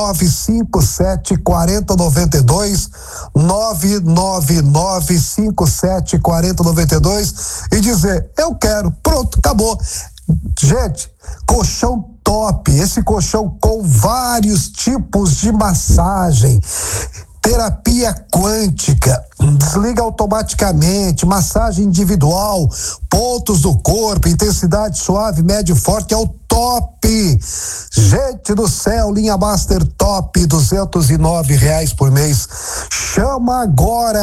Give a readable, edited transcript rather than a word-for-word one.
957-4092, 99957-4092 e dizer, eu quero, pronto, acabou. Gente, colchão top, esse colchão com vários tipos de massagem, terapia quântica, desliga automaticamente, massagem individual, pontos do corpo, intensidade suave, médio, forte, é o top. Gente do céu, linha Master top, R$209 por mês. Chama agora.